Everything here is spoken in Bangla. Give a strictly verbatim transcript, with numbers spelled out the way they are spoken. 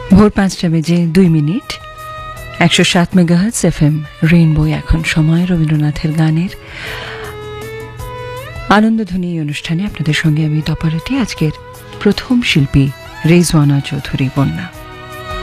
ভোর পাঁচটা বেজে দুই মিনিট একশো সাত মেগাহার্টজ এফ এম রেইনবো এখন সময় রবীন্দ্রনাথের গানের আনন্দধ্বনি অনুষ্ঠানে আপনাদের সঙ্গে আমি তপারটি। আজকের প্রথম শিল্পী রেজওয়ানা চৌধুরী বন্যা।